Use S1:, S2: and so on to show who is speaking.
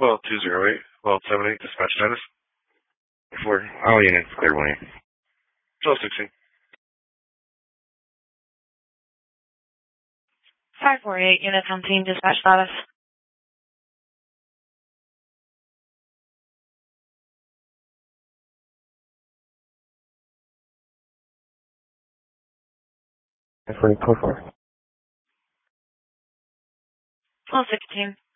S1: Well, 208, well, 78, dispatch status. For all units, clear one. 1216.
S2: 548, units on scene, dispatch status.
S1: That's what it's for.
S2: 1216.